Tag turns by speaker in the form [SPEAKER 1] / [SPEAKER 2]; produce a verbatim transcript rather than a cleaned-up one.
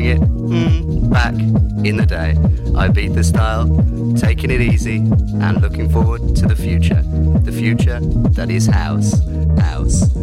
[SPEAKER 1] bring it mm, back in the day. I beat the style, taking it easy and looking forward to the future. The future that is house, house.